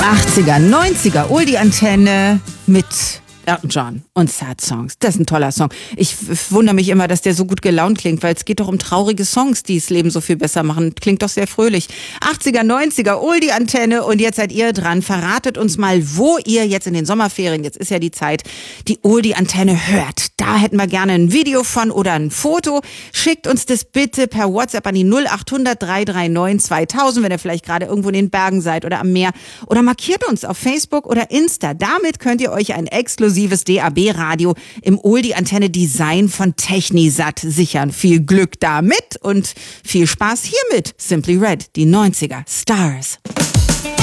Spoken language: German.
80er, 90er, Oldie-Antenne mit Elton John und Sad Songs. Das ist ein toller Song. Ich wundere mich immer, dass der so gut gelaunt klingt, weil es geht doch um traurige Songs, die das Leben so viel besser machen. Klingt doch sehr fröhlich. 80er, 90er, Oldie-Antenne und jetzt seid ihr dran. Verratet uns mal, wo ihr jetzt in den Sommerferien, jetzt ist ja die Zeit, die Oldie-Antenne hört. Da hätten wir gerne ein Video von oder ein Foto. Schickt uns das bitte per WhatsApp an die 0800 339 2000, wenn ihr vielleicht gerade irgendwo in den Bergen seid oder am Meer. Oder markiert uns auf Facebook oder Insta. Damit könnt ihr euch ein exklusives DAB-Radio im Oldie-Antenne-Design von Technisat sichern. Viel Glück damit und viel Spaß hiermit. Simply Red, die 90er Stars.